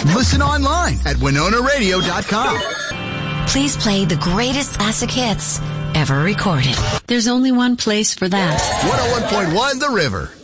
Listen online at WinonaRadio.com. Please play the greatest classic hits ever recorded. There's only one place for that. 101.1 The River.